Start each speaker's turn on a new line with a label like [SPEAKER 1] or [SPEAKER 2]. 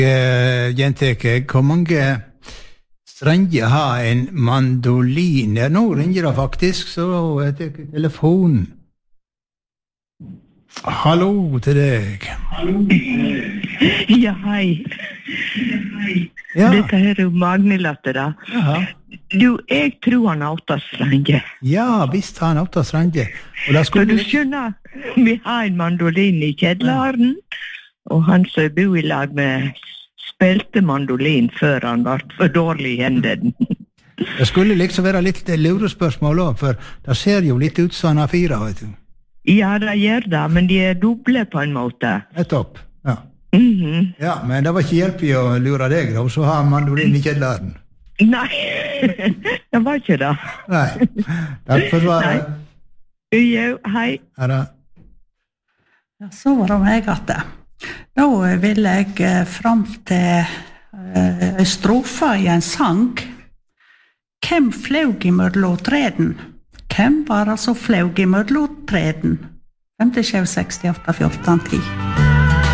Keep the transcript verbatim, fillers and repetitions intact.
[SPEAKER 1] Uh, Jenteke, hvor mange strenger har en mandolin? Ja, nå ringer det faktisk, så jeg tar telefonen. Hallo til deg.
[SPEAKER 2] Ja, hei.
[SPEAKER 1] Ja.
[SPEAKER 2] Dette her er jo Magnelatter da.
[SPEAKER 1] Jaha.
[SPEAKER 2] Du, jeg tror han har åtta strenger.
[SPEAKER 1] Ja, visst har han åtta strenger. Og da
[SPEAKER 2] For
[SPEAKER 1] skulle...
[SPEAKER 2] du skjønner, vi har en mandolin i kjedlaren, og han som bor i lag med spilte mandolin før han var for dårlig i hendene.
[SPEAKER 1] Det skulle liksom være litt lurespørsmål også, for det ser jo litt ut som han har fire, vet du.
[SPEAKER 2] Ja, det gjør det, men de er doble på en måte.
[SPEAKER 1] Nettopp, ja.
[SPEAKER 2] Mhm.
[SPEAKER 1] Ja, men det var ikke hjelp i å lure deg, da, og så har han mandolin i kjedlaren.
[SPEAKER 2] Nei, det var ikke det.
[SPEAKER 1] Nei, takk for svaret.
[SPEAKER 2] Jo, hei.
[SPEAKER 1] Ja da.
[SPEAKER 3] Ja, så var det meg at det. Nå vil jeg eh, fram til eh, en strofe i en sang. Hvem flaug i mødlåtreden? Hvem var det som flaug i mødlåtreden? fem sju seks åtte fjorten ti